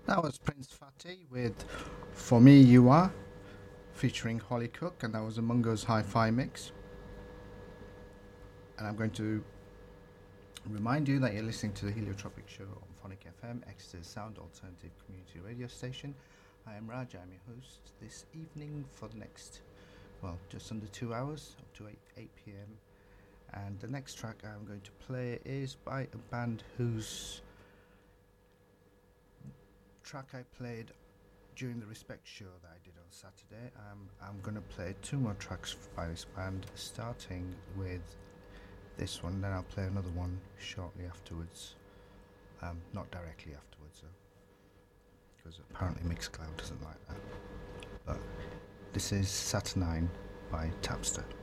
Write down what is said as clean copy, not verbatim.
That was Prince Fatty with For Me You Are, featuring Holly Cook, and that was a Mungo's Hi-Fi mix. And I'm going to remind you that you're listening to the Heliotropic Show on Phonic FM, Exeter's Sound Alternative Community Radio Station. I am Raj, I'm your host this evening for the next, just under 2 hours, up to 8 p.m. And the next track I'm going to play is by a band whose track I played during the Respect show that I did on Saturday. I'm going to play 2 more tracks by this band, starting with this one, then I'll play another one shortly afterwards. Not directly afterwards, though, because apparently Mixcloud doesn't like that. But this is Saturnine by Tapster.